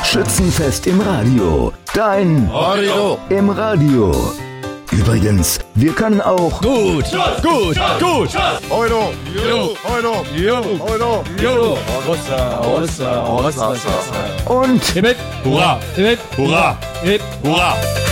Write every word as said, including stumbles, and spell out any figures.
Schützenfest im Radio. Dein Radio im Radio. Übrigens, wir können auch gut, gut, gut. Euro, Jo, Euro, jo, Euro. jo. Rossa, Rossa, Rossa, und Hip, hip, hurra, hip, hurra, hip, hurra.